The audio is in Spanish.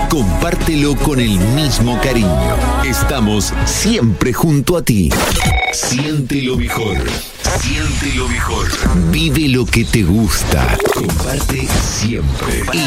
compártelo con el mismo cariño. Estamos siempre junto a ti. Siente lo mejor. Siente lo mejor. Vive lo que te gusta. Comparte siempre.